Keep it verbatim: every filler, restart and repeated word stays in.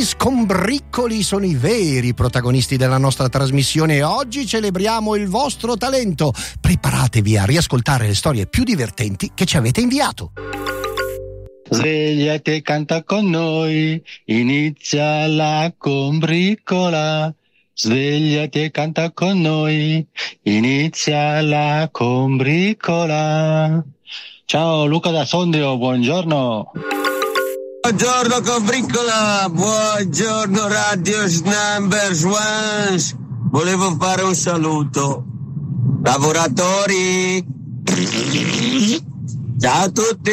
Scombriccoli sono i veri protagonisti della nostra trasmissione e oggi celebriamo il vostro talento. Preparatevi a riascoltare le storie più divertenti che ci avete inviato. Svegliati e canta con noi, inizia la combriccola. Svegliati e canta con noi, inizia la combriccola. Ciao, Luca da Sondrio, buongiorno. Buongiorno combriccola, buongiorno Radio Number One. Volevo fare un saluto. Lavoratori, ciao a tutti.